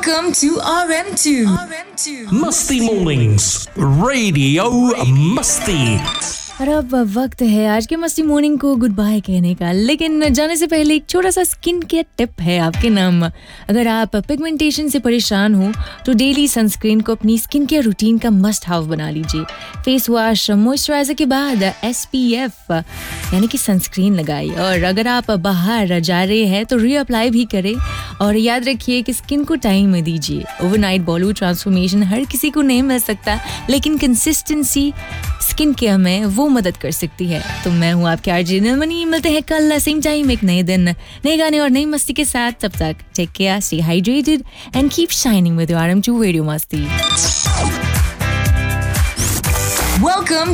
Welcome to RM2. Musty Mornings, Radio Musty. और अब वक्त है आज के मस्ती मॉर्निंग को गुड बाय कहने का, लेकिन जाने से पहले एक छोटा सा स्किन केयर टिप है आपके नाम। अगर आप पिगमेंटेशन से परेशान हो तो डेली सनस्क्रीन को अपनी स्किन केयर रूटीन का मस्ट हाव बना लीजिए। फेस वॉश मॉइस्चराइजर के बाद SPF यानी कि सनस्क्रीन लगाइए, और अगर आप बाहर जा रहे हैं तो रीअप्लाई भी करें। और याद रखिए कि स्किन को टाइम दीजिए। ओवरनाइट बॉलीवुड ट्रांसफॉर्मेशन हर किसी को नहीं मिल सकता, लेकिन कंसिस्टेंसी स्किन केयर में वो मदद कर सकती है। तो मैं हूँ आपके आरजे नीलमणि। मिलते हैं कल सेम टाइम एक नए दिन नए गाने और नई मस्ती के साथ। तब तक take care, stay hydrated and keep shining with RM2 radio मस्ती। Welcome